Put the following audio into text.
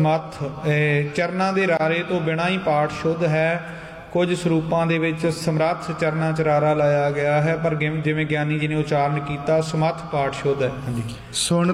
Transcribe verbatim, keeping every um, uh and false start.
ਸਮੱਥ ਚਰਨਾਂ ਦੇ ਰਾਰੇ ਤੋਂ ਬਿਨਾਂ ਹੀ ਪਾਠ ਸ਼ੁੱਧ ਹੈ। ਕੁਝ ਸਰੂਪਾਂ ਦੇ ਵਿੱਚ ਸਮਰੱਥ ਚਰਨਾਂ 'ਚ ਰਾਰਾ ਲਾਇਆ ਗਿਆ ਹੈ, ਪਰ ਜਿਵੇਂ ਗਿਆਨੀ ਜੀ ਨੇ ਉਚਾਰਨ ਕੀਤਾ ਸਮੱਥ ਪਾਠ ਸ਼ੁੱਧ ਹੈ। ਹਾਂਜੀ। ਸੁਣ